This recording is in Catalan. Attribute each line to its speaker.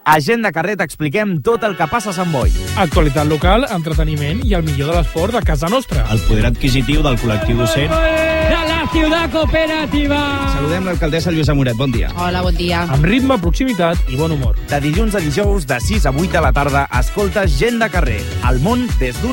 Speaker 1: A Gent de Carrer t'expliquem tot el que passa a Sant Boi.
Speaker 2: Actualitat local, entreteniment i el millor de l'esport de casa nostra.
Speaker 3: El poder adquisitiu del col·lectiu docent.
Speaker 4: De la ciutat cooperativa.
Speaker 3: Saludem l'alcaldessa Lluïsa Moret, bon dia.
Speaker 5: Hola, bon dia.
Speaker 2: Amb ritme, proximitat i bon humor.
Speaker 1: De dilluns a dijous, de 6 a 8 de la tarda, escolta Gent de Carrer. El món des d'un